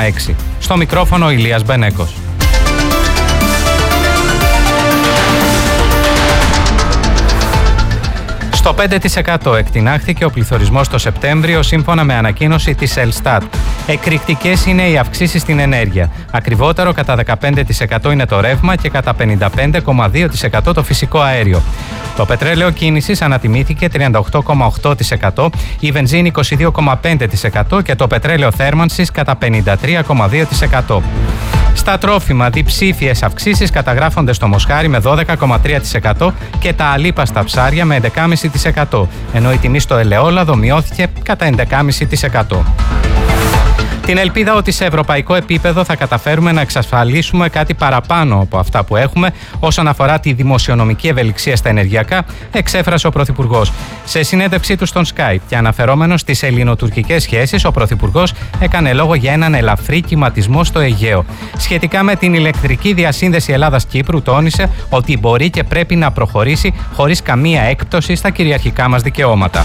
6. Στο μικρόφωνο ο Ηλίας Μπενέκος. Στο 5% εκτινάχθηκε ο πληθωρισμός το Σεπτέμβριο σύμφωνα με ανακοίνωση της Ελστάτ. Εκρηκτικές είναι οι αυξήσεις στην ενέργεια. Ακριβότερο κατά 15% είναι το ρεύμα και κατά 55,2% το φυσικό αέριο. Το πετρέλαιο κίνησης ανατιμήθηκε 38,8%, η βενζίνη 22,5% και το πετρέλαιο θέρμανσης κατά 53,2%. Στα τρόφιμα, διψήφιες αυξήσεις καταγράφονται στο μοσχάρι με 12,3% και τα αλίπαστα ψάρια με 11,5%, ενώ η τιμή στο ελαιόλαδο μειώθηκε κατά 11,5%. Την ελπίδα ότι σε ευρωπαϊκό επίπεδο θα καταφέρουμε να εξασφαλίσουμε κάτι παραπάνω από αυτά που έχουμε όσον αφορά τη δημοσιονομική ευελιξία στα ενεργειακά, εξέφρασε ο Πρωθυπουργός. Σε συνέντευξή του στον Skype και αναφερόμενος στις ελληνοτουρκικές σχέσεις, ο Πρωθυπουργός έκανε λόγο για έναν ελαφρύ κυματισμό στο Αιγαίο. Σχετικά με την ηλεκτρική διασύνδεση Ελλάδας-Κύπρου, τόνισε ότι μπορεί και πρέπει να προχωρήσει χωρίς καμία έκπτωση στα κυριαρχικά μας δικαιώματα.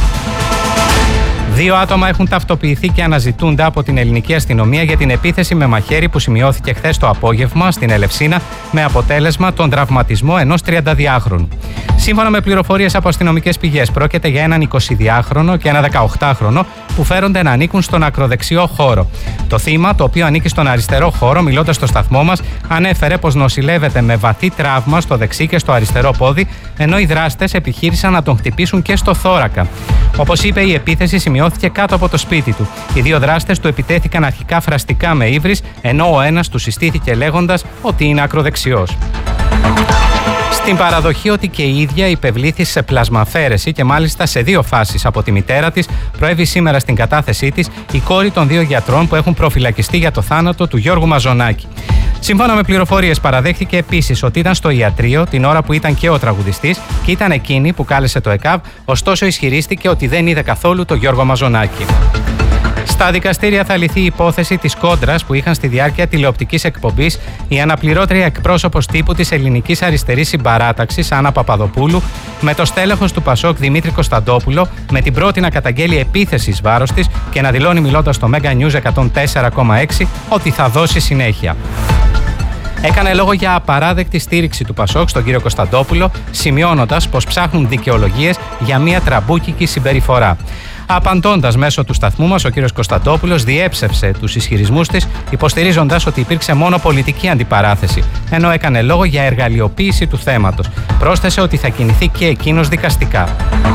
2 άτομα έχουν ταυτοποιηθεί και αναζητούνται από την ελληνική αστυνομία για την επίθεση με μαχαίρι που σημειώθηκε χθες το απόγευμα στην Ελευσίνα με αποτέλεσμα τον τραυματισμό ενός 32χρονου. Σύμφωνα με πληροφορίες από αστυνομικές πηγές, πρόκειται για έναν 22χρονο και ένα 18χρονο που φέρονται να ανήκουν στον ακροδεξιό χώρο. Το θύμα, το οποίο ανήκει στον αριστερό χώρο, μιλώντας στο σταθμό μας, ανέφερε πως νοσηλεύεται με βαθύ τραύμα στο δεξί και στο αριστερό πόδι, ενώ οι δράστες επιχείρησαν να τον χτυπήσουν και στο θώρακα. Όπως είπε, η επίθεση σημειώθηκε κάτω από το σπίτι του. Οι 2 δράστες του επιτέθηκαν αρχικά φραστικά με ύβρις, ενώ ο ένας του συστήθηκε λέγοντας ότι είναι ακροδεξιός. Στην παραδοχή ότι και η ίδια υπευλήθη σε πλασμαφαίρεση και μάλιστα σε 2 φάσεις από τη μητέρα της, προέβη σήμερα στην κατάθεσή της η κόρη των 2 γιατρών που έχουν προφυλακιστεί για το θάνατο του Γιώργου Μαζονάκη. Σύμφωνα με πληροφορίες, παραδέχθηκε επίσης ότι ήταν στο ιατρείο την ώρα που ήταν και ο τραγουδιστής και ήταν εκείνη που κάλεσε το ΕΚΑΒ, ωστόσο ισχυρίστηκε ότι δεν είδε καθόλου το Γιώργο Μαζονάκη. Στα δικαστήρια θα λυθεί η υπόθεση της κόντρας που είχαν στη διάρκεια τηλεοπτικής εκπομπής η αναπληρώτρια εκπρόσωπος τύπου της Ελληνικής Αριστερής Συμπαράταξης, Άννα Παπαδοπούλου, με το στέλεχος του Πασόκ Δημήτρη Κωνσταντόπουλο, με την πρώτη να καταγγέλει επίθεση εις βάρος της και να δηλώνει μιλώντας στο Mega News 104,6 ότι θα δώσει συνέχεια. Έκανε λόγο για απαράδεκτη στήριξη του Πασόκ στον κύριο Κωνσταντόπουλο, σημειώνοντας πως ψάχνουν δικαιολογίες για μια τραμπούκικη συμπεριφορά. Απαντώντας μέσω του σταθμού μας, ο κύριος Κωνσταντόπουλος διέψευσε τους ισχυρισμούς της, υποστηρίζοντας ότι υπήρξε μόνο πολιτική αντιπαράθεση, ενώ έκανε λόγο για εργαλειοποίηση του θέματος. Πρόσθεσε ότι θα κινηθεί και εκείνος δικαστικά.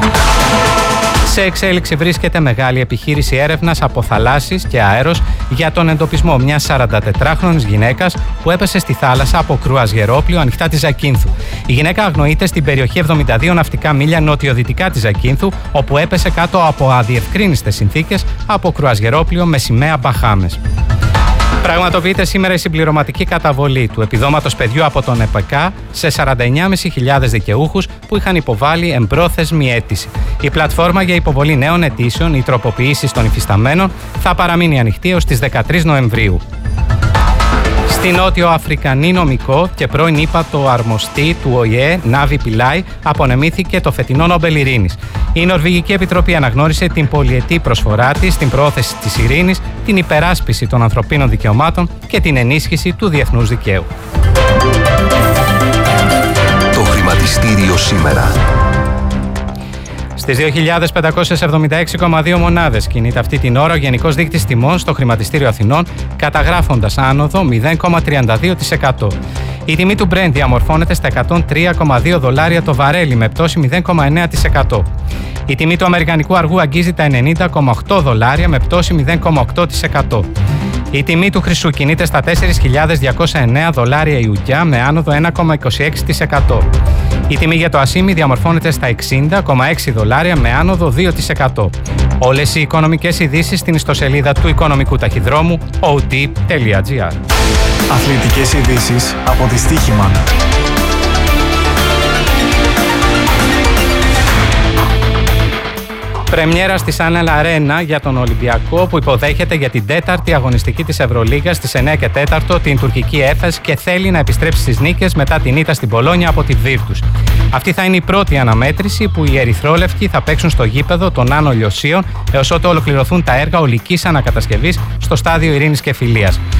Σε εξέλιξη βρίσκεται μεγάλη επιχείρηση έρευνας από θαλάσσης και αέρος για τον εντοπισμό μιας 44χρονης γυναίκας που έπεσε στη θάλασσα από κρουαζιερόπλιο ανοιχτά της Ζακίνθου. Η γυναίκα αγνοείται στην περιοχή 72 ναυτικά μίλια νοτιοδυτικά της Ζακίνθου, όπου έπεσε κάτω από αδιευκρίνιστες συνθήκες από κρουαζιερόπλιο με σημαία Μπαχάμες. Πραγματοποιείται σήμερα η συμπληρωματική καταβολή του επιδόματος παιδιού από τον ΕΠΚ σε 49.500 δικαιούχους που είχαν υποβάλει εμπρόθεσμη αίτηση. Η πλατφόρμα για υποβολή νέων αιτήσεων ή τροποποιήσεις των υφισταμένων θα παραμείνει ανοιχτή έως τις 13 Νοεμβρίου. Στην Νότιο Αφρικανή νομικό και πρώην ύπατο αρμοστή του ΟΗΕ, Νάβη Πιλάι, απονεμήθηκε το φετινό Νόμπελ Ειρήνης. Η Νορβηγική Επιτροπή αναγνώρισε την πολυετή προσφορά της στην πρόθεση της ειρήνης, την υπεράσπιση των ανθρωπίνων δικαιωμάτων και την ενίσχυση του διεθνούς δικαίου. Το χρηματιστήριο σήμερα. Στις 2.576,2 μονάδες κινείται αυτή την ώρα ο Γενικός Δείκτης Τιμών στο Χρηματιστήριο Αθηνών, καταγράφοντας άνοδο 0,32%. Η τιμή του Brent διαμορφώνεται στα $103,2 το βαρέλι με πτώση 0,9%. Η τιμή του Αμερικανικού αργού αγγίζει τα $90,8 με πτώση 0,8%. Η τιμή του χρυσού κινείται στα $4.209 η ουγγιά με άνοδο 1,26%. Η τιμή για το ασίμι διαμορφώνεται στα $60,6 με άνοδο 2%. Όλες οι οικονομικές ειδήσεις στην ιστοσελίδα του οικονομικού ταχυδρόμου ot.gr. Αθλητικές ειδήσεις από τη Στοίχημαν. Πρεμιέρα στη Σάνελ Αρένα για τον Ολυμπιακό, που υποδέχεται για την 4η αγωνιστική της Ευρωλίγας στις 9 και 4 την τουρκική Έφες και θέλει να επιστρέψει στις νίκες μετά την ήττα στην Πολόνια από τη Βίρτους. Αυτή θα είναι η πρώτη αναμέτρηση που οι ερυθρόλευκοι θα παίξουν στο γήπεδο των Άνω Λιωσίων έως ότου ολοκληρωθούν τα έργα ολικής ανακατασκευής στο στάδιο Ειρήνης και Φιλίας.